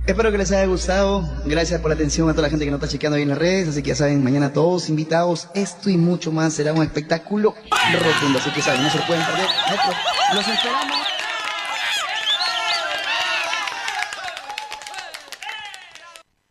Espero que les haya gustado. Gracias por la atención a toda la gente que nos está chequeando ahí en las redes. Así que ya saben, mañana todos invitados. Esto y mucho más será un espectáculo rotundo. Así que saben, no se lo pueden perder. Los esperamos.